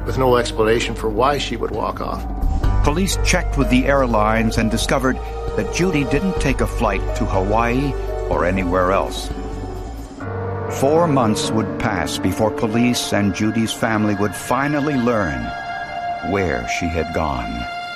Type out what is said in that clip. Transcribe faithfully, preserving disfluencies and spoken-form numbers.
with no explanation for why she would walk off. Police checked with the airlines and discovered that Judy didn't take a flight to Hawaii or anywhere else. Four months would pass before police and Judy's family would finally learn where she had gone.